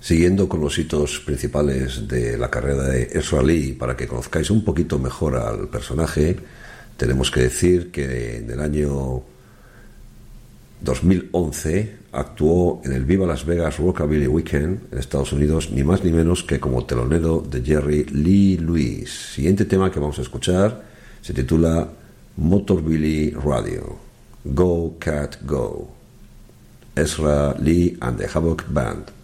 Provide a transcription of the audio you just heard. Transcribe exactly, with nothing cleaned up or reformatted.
Siguiendo con los hitos principales de la carrera de Ezra Lee, para que conozcáis un poquito mejor al personaje, tenemos que decir que en el año dos mil once actuó en el Viva Las Vegas Rockabilly Weekend en Estados Unidos, ni más ni menos que como telonero de Jerry Lee Lewis. Siguiente tema que vamos a escuchar se titula Motorbilly Radio. Go Cat Go. Ezra Lee and the Havoc Band.